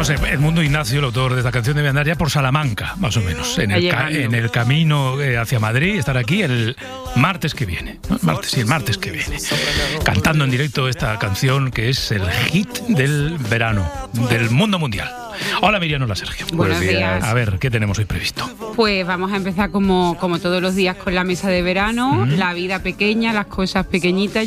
No sé, Edmundo Ignacio, el autor de esta canción, debe andar ya por Salamanca, más o menos, en el camino hacia Madrid, estar aquí el martes que viene, ¿no? El martes que viene, cantando en directo esta canción que es el hit del verano, del mundo mundial. Hola Miriam, hola Sergio. Buenos días. A ver, ¿qué tenemos hoy previsto? Pues vamos a empezar como todos los días con la mesa de verano, la vida pequeña, las cosas pequeñitas.